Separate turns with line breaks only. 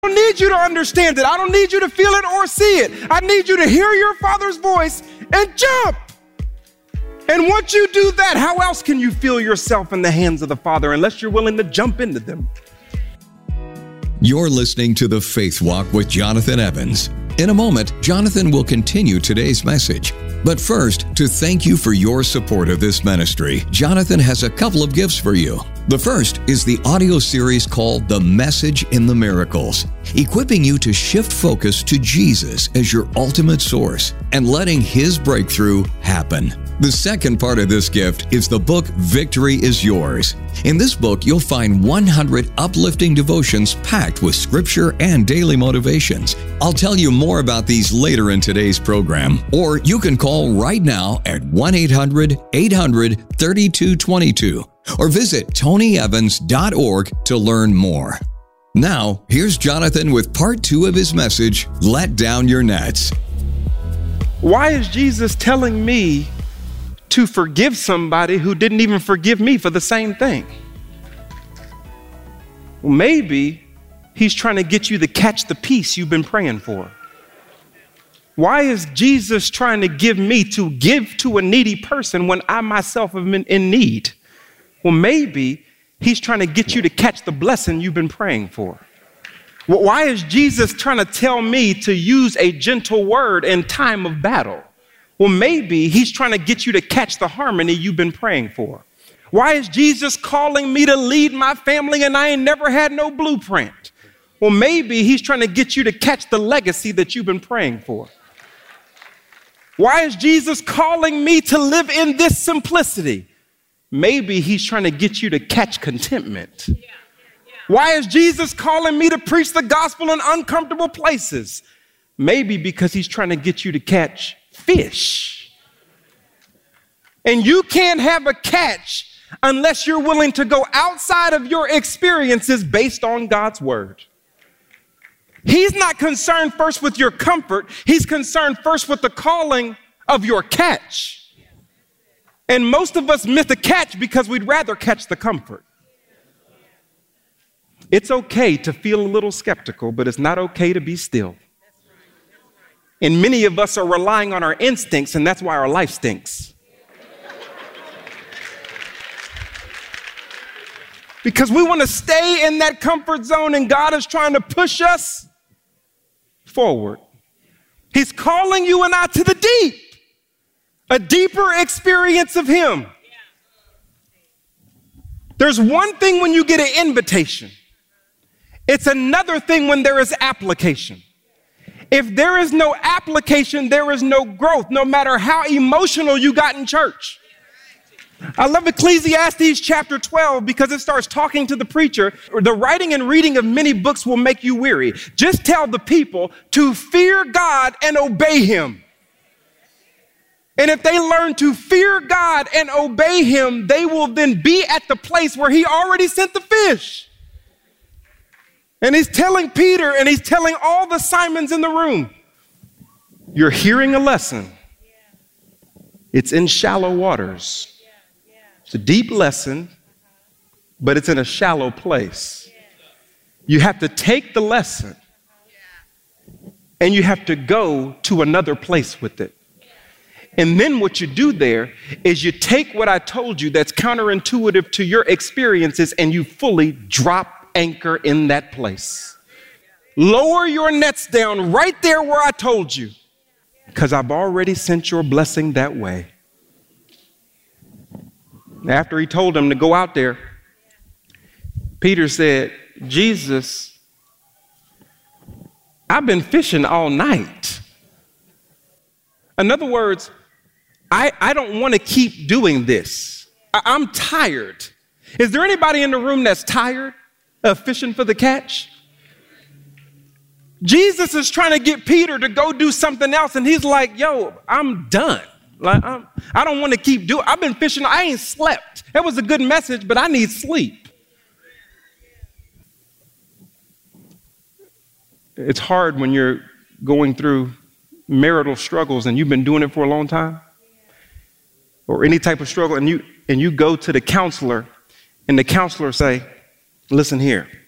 I don't need you to understand it. I don't need you to feel it or see it. I need you to hear your Father's voice and jump. And once you do that, how else can you feel yourself in the hands of the Father unless you're willing to jump into them?
You're listening to The Faith Walk with Jonathan Evans. In a moment, Jonathan will continue today's message. But first, to thank you for your support of this ministry, Jonathan has a couple of gifts for you. The first is the audio series called The Message in the Miracles, equipping you to shift focus to Jesus as your ultimate source and letting His breakthrough happen. The second part of this gift is the book Victory is Yours. In this book, you'll find 100 uplifting devotions packed with scripture and daily motivations. I'll tell you more about these later in today's program, or you can call right now at 1-800-800-3222 or visit tonyevans.org to learn more. Now, here's Jonathan with part 2 of his message, Let Down Your Nets.
Why is Jesus telling me to forgive somebody who didn't even forgive me for the same thing? Well, maybe He's trying to get you to catch the peace you've been praying for. Why is Jesus trying to give me to give to a needy person when I myself have been in need? Well, maybe He's trying to get you to catch the blessing you've been praying for. Well, why is Jesus trying to tell me to use a gentle word in time of battle? Well, maybe He's trying to get you to catch the harmony you've been praying for. Why is Jesus calling me to lead my family and I ain't never had no blueprint? Well, maybe He's trying to get you to catch the legacy that you've been praying for. Why is Jesus calling me to live in this simplicity? Maybe He's trying to get you to catch contentment. Why is Jesus calling me to preach the gospel in uncomfortable places? Maybe because He's trying to get you to catch fish. And you can't have a catch unless you're willing to go outside of your experiences based on God's word. He's not concerned first with your comfort. He's concerned first with the calling of your catch. And most of us miss the catch because we'd rather catch the comfort. It's okay to feel a little skeptical, but it's not okay to be still. And many of us are relying on our instincts, and that's why our life stinks. Because we want to stay in that comfort zone, and God is trying to push us forward. He's calling you and I to the deep, a deeper experience of Him. There's one thing when you get an invitation. It's another thing when there is application. If there is no application, there is no growth, no matter how emotional you got in church. I love Ecclesiastes chapter 12 because it starts talking to the preacher. The writing and reading of many books will make you weary. Just tell the people to fear God and obey Him. And if they learn to fear God and obey Him, they will then be at the place where He already sent the fish. And He's telling Peter and He's telling all the Simons in the room, you're hearing a lesson. It's in shallow waters. It's a deep lesson, but it's in a shallow place. You have to take the lesson and you have to go to another place with it. And then what you do there is you take what I told you that's counterintuitive to your experiences and you fully drop anchor in that place. Lower your nets down right there where I told you, because I've already sent your blessing that way. After He told them to go out there, Peter said, Jesus, I've been fishing all night. In other words, I don't want to keep doing this. I'm tired. Is there anybody in the room that's tired of fishing for the catch? Jesus is trying to get Peter to go do something else, and he's like, yo, I'm done. Like, I don't want to keep doing. I've been fishing. I ain't slept. That was a good message, but I need sleep. It's hard when you're going through marital struggles and you've been doing it for a long time, or any type of struggle, and you go to the counselor, and the counselor say, listen here,